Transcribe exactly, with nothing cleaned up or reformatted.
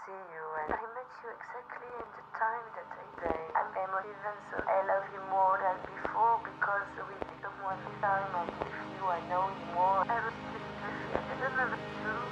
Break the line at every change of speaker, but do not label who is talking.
see you, and I met you exactly in the time that I say. I'm emotive, so I love you more than before because with someone this time I with you, I know you more. I was just, I don't know what to do.